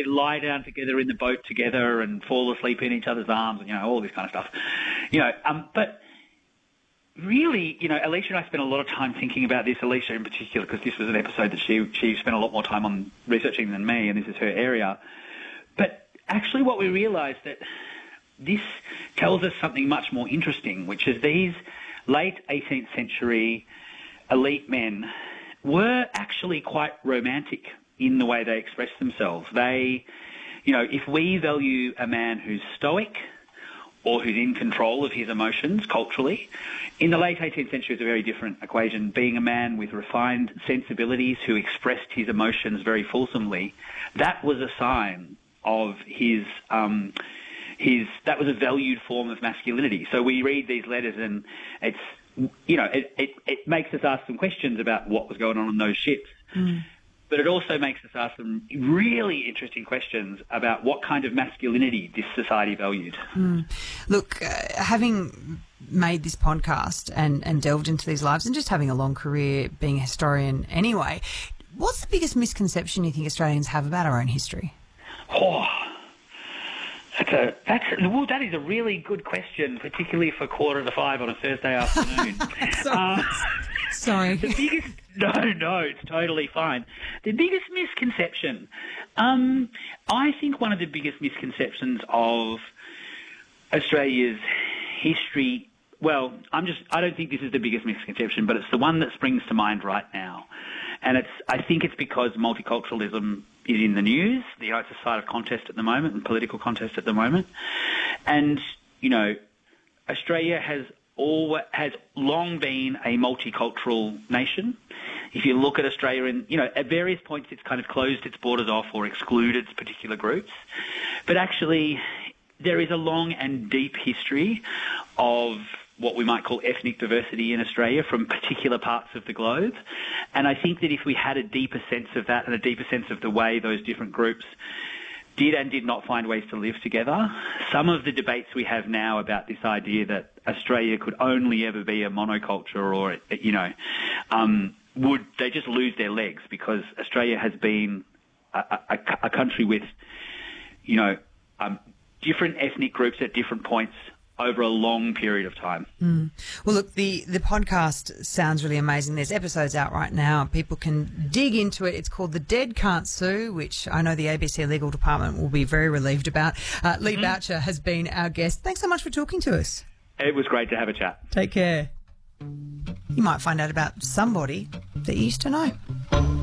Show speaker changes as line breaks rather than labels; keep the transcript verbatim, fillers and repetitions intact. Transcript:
they lie down together in the boat together and fall asleep in each other's arms and, you know, all this kind of stuff. You know, um, but really, you know, Alicia and I spent a lot of time thinking about this, Alicia in particular, because this was an episode that she she spent a lot more time on researching than me, and this is her area. But actually what we realised that this tells us something much more interesting, which is these late eighteenth century elite men were actually quite romantic in the way they expressed themselves. They, you know, if we value a man who's stoic or who's in control of his emotions culturally, in the late eighteenth century it's a very different equation. Being a man with refined sensibilities who expressed his emotions very fulsomely, that was a sign of his... Um, His, that was a valued form of masculinity. So we read these letters and it's, you know, it, it, it makes us ask some questions about what was going on on those ships. Mm. But it also makes us ask some really interesting questions about what kind of masculinity this society valued.
Mm. Look, uh, having made this podcast and, and delved into these lives and just having a long career being a historian anyway, what's the biggest misconception you think Australians have about our own history?
Oh, That's a, that's, well, that is a really good question, particularly for quarter to five on a Thursday afternoon.
Sorry. Uh, Sorry.
The biggest, no, no, it's totally fine. The biggest misconception, um, I think one of the biggest misconceptions of Australia's history, well, I'm just, I don't think this is the biggest misconception, but it's the one that springs to mind right now. And it's, I think it's because multiculturalism is in the news. You know, it's a site of contest at the moment and political contest at the moment. And, you know, Australia has all, has long been a multicultural nation. If you look at Australia in, you know, at various points it's kind of closed its borders off or excluded particular groups. But actually there is a long and deep history of what we might call ethnic diversity in Australia from particular parts of the globe. And I think that if we had a deeper sense of that and a deeper sense of the way those different groups did and did not find ways to live together, some of the debates we have now about this idea that Australia could only ever be a monoculture or, you know, um, would they just lose their legs, because Australia has been a, a, a country with, you know, um, different ethnic groups at different points over a long period of time.
Mm. Well, look, the, the podcast sounds really amazing. There's episodes out right now. People can dig into it. It's called The Dead Can't Sue, which I know the A B C legal department will be very relieved about. Uh, Lee mm-hmm. Boucher has been our guest. Thanks so much for talking to us.
It was great to have a chat.
Take care. You might find out about somebody that you used to know.